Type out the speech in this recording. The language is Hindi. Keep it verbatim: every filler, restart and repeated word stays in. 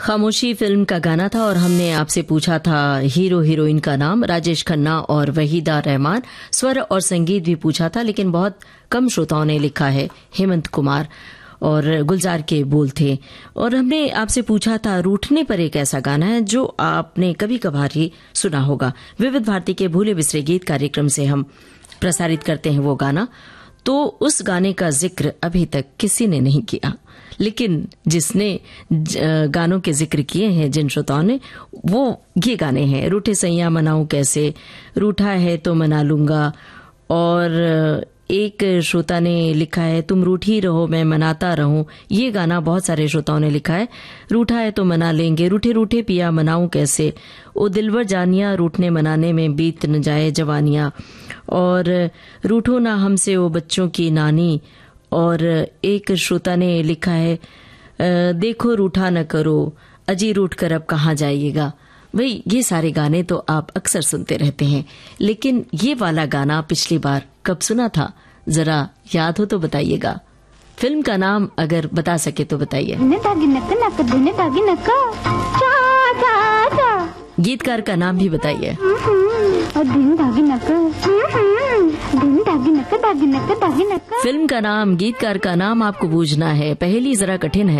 खामोशी फिल्म का गाना था और हमने आपसे पूछा था हीरो हीरोइन का नाम। राजेश खन्ना और वहीदा रहमान। स्वर और संगीत भी पूछा था, लेकिन बहुत कम श्रोताओं ने लिखा है। हेमंत कुमार और गुलजार के बोल थे। और हमने आपसे पूछा था रूठने पर एक ऐसा गाना है जो आपने कभी कभार ही सुना होगा। विविध भारती के भूले बिसरे गीत कार्यक्रम से हम प्रसारित करते हैं वो गाना। तो उस गाने का जिक्र अभी तक किसी ने नहीं किया, लेकिन जिसने गानों के जिक्र किए हैं जिन श्रोताओं ने, वो ये गाने हैं। रूठे सैया मनाऊं कैसे, रूठा है तो मना लूंगा, और एक श्रोता ने लिखा है तुम रूठी रहो मैं मनाता रहूं। ये गाना बहुत सारे श्रोताओं ने लिखा है। रूठा है तो मना लेंगे, रूठे रूठे पिया मनाऊं कैसे, ओ दिलवर जानिया रूठने मनाने में बीत न जाए जवानियां, और रूठो ना हमसे ओ बच्चों की नानी। और एक श्रोता ने लिखा है देखो रूठा न करो अजी रूठ कर अब कहाँ जाइएगा। भाई ये सारे गाने तो आप अक्सर सुनते रहते हैं, लेकिन ये वाला गाना पिछली बार कब सुना था, जरा याद हो तो बताइएगा। फिल्म का नाम अगर बता सके तो बताइए। गीतकार का नाम भी बताइए। फिल्म का नाम, गीतकार का नाम आपको बूझना है। पहेली जरा कठिन है।